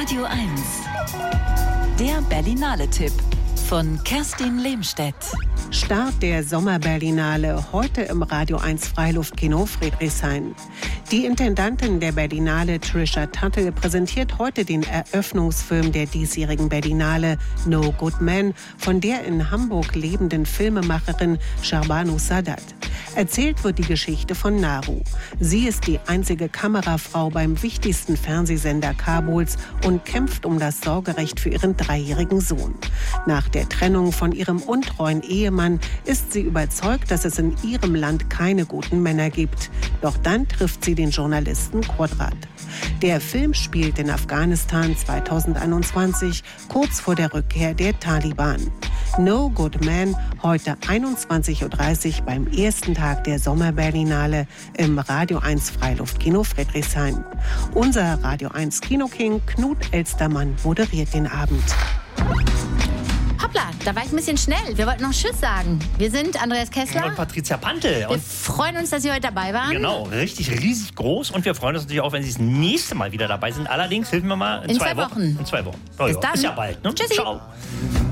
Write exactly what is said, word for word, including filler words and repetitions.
Radio eins. Der Berlinale-Tipp von Kerstin Lehmstedt. Start der Sommerberlinale heute im Radio eins Freiluftkino Friedrichshain. Die Intendantin der Berlinale, Trisha Tuttle, präsentiert heute den Eröffnungsfilm der diesjährigen Berlinale No Good Man von der in Hamburg lebenden Filmemacherin Shahbanu Sadat. Erzählt wird die Geschichte von Naru. Sie ist die einzige Kamerafrau beim wichtigsten Fernsehsender Kabuls und kämpft um das Sorgerecht für ihren dreijährigen Sohn. Nach der Trennung von ihrem untreuen Ehemann ist sie überzeugt, dass es in ihrem Land keine guten Männer gibt. Doch dann trifft sie den Journalisten Quadrat. Der Film spielt in Afghanistan zweitausendeinundzwanzig, kurz vor der Rückkehr der Taliban. No Good Man, heute einundzwanzig Uhr dreißig beim ersten Tag der Sommerberlinale im Radio eins Freiluftkino Friedrichshain. Unser Radio eins Kinoking Knut Elstermann moderiert den Abend. Hoppla, da war ich ein bisschen schnell. Wir wollten noch Tschüss sagen. Wir sind Andreas Kessler und Patricia Pantel. Wir freuen uns, dass Sie heute dabei waren. Genau, richtig, riesig groß. Und wir freuen uns natürlich auch, wenn Sie das nächste Mal wieder dabei sind. Allerdings, helfen wir mal, in, in zwei, zwei Wochen. Wochen. In zwei Wochen. Oh, Bis ja. dann. Ist ja bald. Ne? Tschüssi. Ciao.